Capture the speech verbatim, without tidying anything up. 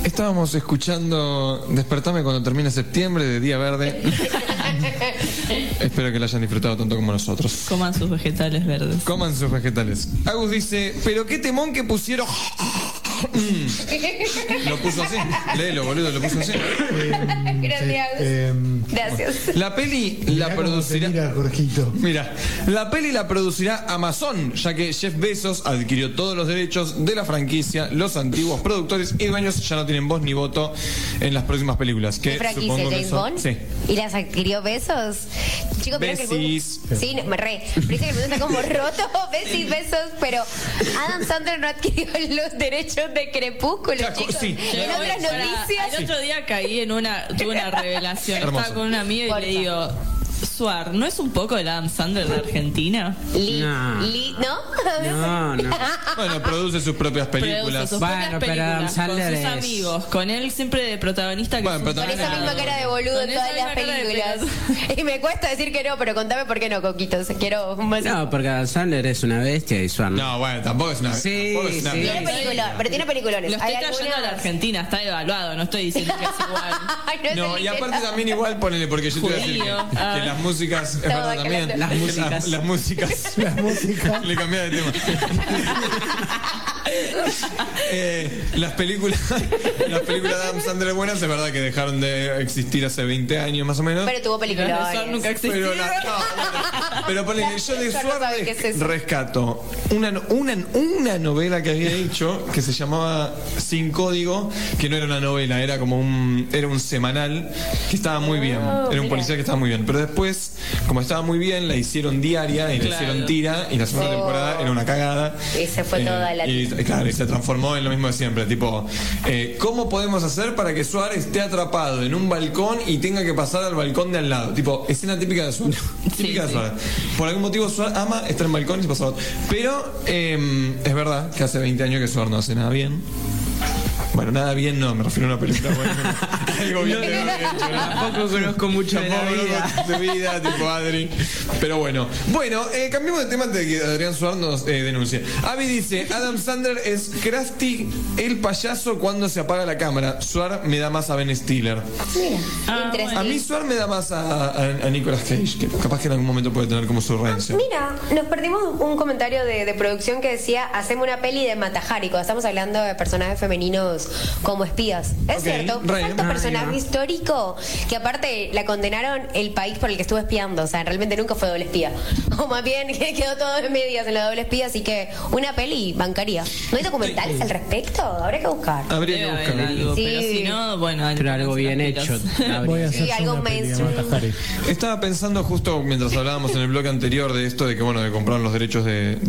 Estábamos escuchando Despertame cuando termine septiembre de Día Verde. Espero que lo hayan disfrutado tanto como nosotros. Coman sus vegetales verdes. Coman sus vegetales. Agus dice, pero qué temón que pusieron. Lo puso así. Léelo, boludo, lo puso así. Gracias. Eh, Gracias. La peli Mirá la cómo te producirá. mira, Jorgito. Mira, la peli la producirá Amazon, ya que Jeff Bezos adquirió todos los derechos de la franquicia. Los antiguos productores y dueños ya no tienen voz ni voto en las próximas películas. ¿Qué Que franquicia? supongo que ¿James son- Bond? Sí. ¿Y las adquirió Besos? Chicos, ¿vieron que el mundo... Besis. Sí, no, me re. Pero dice que el mundo está como roto. Besis, besos. Pero Adam Sandler no adquirió los derechos de Crepúsculo, Claro, chicos. sí. En otras Para- noticias... El otro día caí en una, tuve una revelación. Hermoso. Estaba con un amigo y Porfa. le digo, Suar, ¿no es un poco el Adam Sandler de Argentina? Li, No. li, ¿no? No, no. Bueno, produce sus propias Produce películas. sus Bueno, propias pero películas, Adam Sandler con sus es- amigos, con él siempre de protagonista que Bueno, es un Con esa protagonista. misma cara de boludo Con en todas esa las misma cara de películas. Y me cuesta decir que no, pero contame por qué no, Coquitos. Quiero un beso. No, porque Adam Sandler es una bestia y Suar no. No, bueno, tampoco es una. Sí, tampoco es una sí. Tiene peliculón, pero tiene peliculones. Lo estoy ¿Hay trayendo a la algunas? Argentina, está evaluado, no estoy diciendo que es igual. Ay, no, es No, el y aparte literal. también igual ponele, porque yo te voy a decir que, Judío. que Ah. las músicas, es Todo verdad acá también. las- Las músicas. Las músicas. La música. Le cambié de tema. Eh, las películas las películas de Adam Sandler buenas es verdad que dejaron de existir hace veinte años más o menos. Pero tuvo Los de Suar peliculones. nunca Pero, existieron. la- no, pero ponele, yo de Yo no Suar sabe qué es eso. rescato una, no- una, una novela que había hecho que se llamaba Sin Código, que no era una novela, era como un era un semanal que estaba muy bien. Era un mira. policía que estaba muy bien. Pero después, como estaba muy bien, la hicieron diaria y la Claro. hicieron tira y la segunda Oh. temporada era una cagada. Y se fue toda la- Y, claro, y se transformó en lo mismo de siempre. Tipo, eh, ¿cómo podemos hacer para que Suárez esté atrapado en un balcón y tenga que pasar al balcón de al lado? Tipo, escena típica de Suárez. típica de sí. Suárez. Por algún motivo Suárez ama estar en balcón y se pasa al otro. Pero eh, es verdad que hace veinte años que Suárez no hace nada bien. Bueno, nada bien no, me refiero a una película buena. Algo bien de haber hecho, ¿no? Tampoco conozco mucho de la Tampoco vida. conozco de vida, tipo Adri. Pero bueno. Bueno, eh, cambiemos de tema antes de que Adrián Suárez nos eh, denuncie. Avi dice, Adam Sandler es Krusty el payaso cuando se apaga la cámara. Suárez me da más a Ben Stiller. Mira, Ah, interesante. A mí Suárez me da más a, a, a Nicolas Cage, que capaz que en algún momento puede tener como su redención. Mira, nos perdimos un comentario de, de producción que decía, hacemos una peli de Matajari, cuando estamos hablando de personajes femeninos como espías. Es Ok, cierto, re. tanto Ah, personaje ya. histórico que aparte la condenaron el país por el que estuvo espiando, o sea, realmente nunca fue doble espía. O más bien quedó todo en medias en la doble espía, así que una peli bancaría. ¿No hay documentales al respecto? Habría que buscar. Habría Debe que haber buscar. algo, Sí. pero si no, bueno, hay Pero que algo ponerse bien las hecho. pilas. Voy a Sí, hacer algo una peli de mainstream. Matajari. Estaba pensando justo mientras hablábamos en el bloque anterior de esto de que bueno, de comprar los derechos de,